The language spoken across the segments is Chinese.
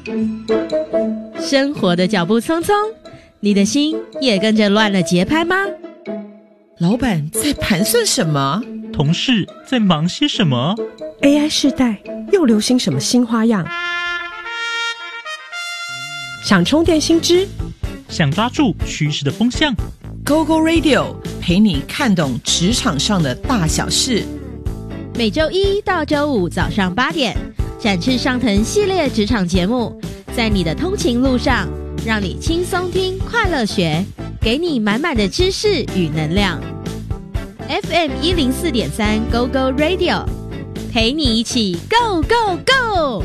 生活的脚步匆匆，你的心也跟着乱了节拍吗？ 老板在盘算什么？ 同事在忙些什么？ AI 世代又流行什么新花样？想充电新知， 想抓住趋势的风向， GoGo Radio 陪你看懂职场上的大小事。 每周一到周五早上8点，展翅上腾系列职场节目，在你的通勤路上，让你轻松听，快乐学，给你满满的知识与能量。FM 104.3 GoGo Radio， 陪你一起 Go Go Go！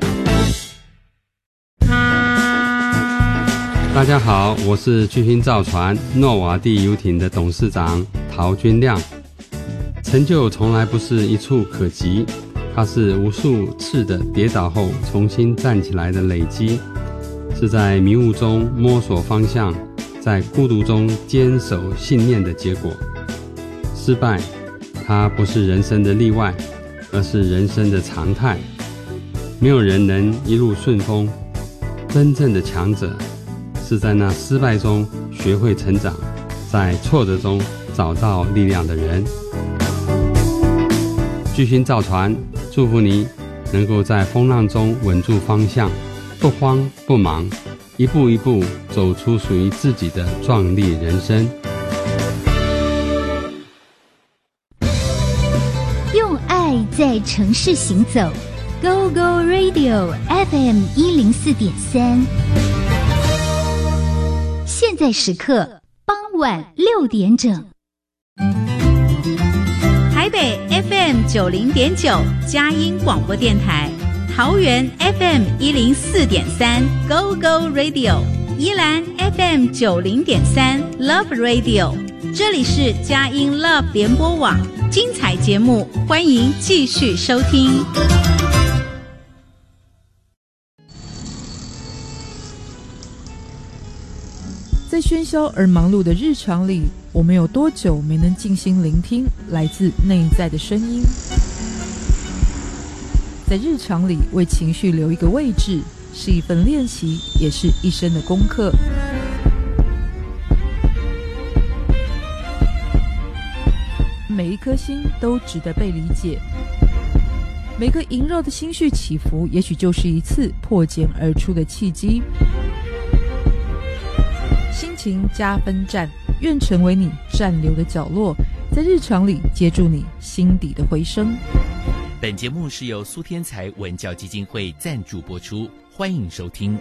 大家好，我是巨星造船诺瓦地游艇的董事长陶君亮。成就从来不是一触可及，它是无数次的跌倒后重新站起来的累积，是在迷雾中摸索方向，在孤独中坚守信念的结果。失败，它不是人生的例外，而是人生的常态。没有人能一路顺风，真正的强者是在那失败中学会成长，在挫折中找到力量的人。巨星造船祝福你能够在风浪中稳住方向，不慌不忙，一步一步走出属于自己的壮丽人生。 用爱在城市行走， Go Go Radio FM 104.3。现在时刻傍晚6点整。 台北 FM 90.9佳音广播电台，桃园 FM 104.3 Go Go Radio， 宜兰 FM 90.3 Love Radio， 这里是佳音 Love 联播网，精彩节目欢迎继续收听。 在喧嚣而忙碌的日常里，我们有多久没能静心聆听来自内在的声音？在日常里为情绪留一个位置，是一份练习，也是一生的功课。每一颗心都值得被理解，每个萦绕的心绪起伏，也许就是一次破茧而出的契机。心情加分站，愿成为你站留的角落，在日常里接住你心底的回声。 本节目是由苏天才文教基金会赞助播出，欢迎收听。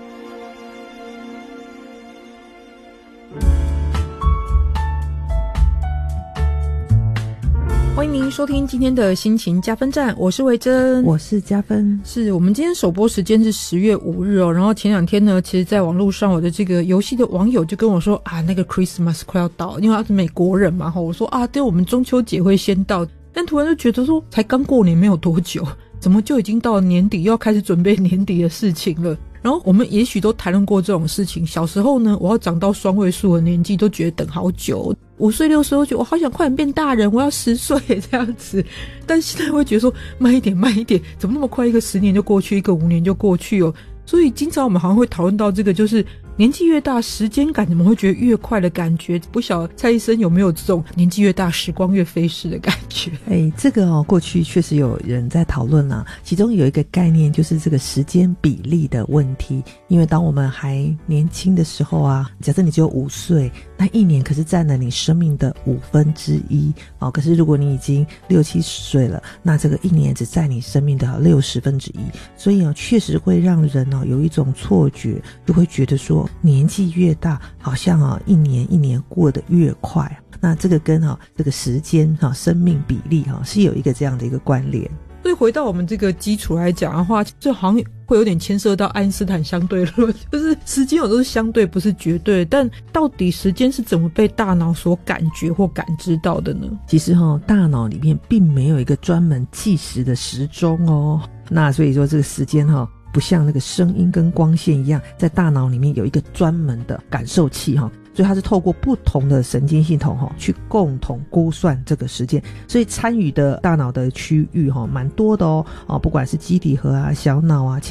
欢迎您收听今天的心情加分站，我是维珍， 我是加分。 是我们今天首播时间是10月5日哦。然后前2天呢，其实在网络上我的这个游戏的网友就跟我说啊，那个 Christmas 快要到，因为他是美国人嘛，我说啊，对，我们中秋节会先到，但突然就觉得说才刚过年没有多久，怎么就已经到了年底，又要开始准备年底的事情了。然后我们也许都谈论过这种事情，小时候呢，我要长到双位数的年纪都觉得等好久，5岁6岁我觉得我好想快点变大人，我要10岁这样子。但现在会觉得说慢一点，怎么那么快，一个10年就过去，一个5年就过去哦。所以经常我们好像会讨论到这个，就是年纪越大时间感怎么会觉得越快的感觉。不晓得蔡医生有没有这种年纪越大时光越飞逝的感觉？ 这个过去确实有人在讨论啊，其中有一个概念就是这个时间比例的问题。因为当我们还年轻的时候啊，假设你只有5岁，那1年可是占了你生命的1/5哦。可是如果你已经60、70岁了，那这个1年只占你生命的60%。所以确实会让人有一种错觉，就会觉得说年纪越大，好像一年一年过得越快。那这个跟这个时间生命比例是有一个这样的一个关联。 所以回到我们这个基础来讲的话，就好像会有点牵涉到爱因斯坦相对论，就是时间有时候是相对不是绝对，但到底时间是怎么被大脑所感觉或感知到的呢？ 其实大脑里面并没有一个专门计时的时钟哦。那所以说这个时间不像那个声音跟光线一样，在大脑里面有一个专门的感受器所以它是透过不同的神经系统去共同估算这个时间，所以参与的大脑的区域蛮多的不管是基底核啊、小脑啊、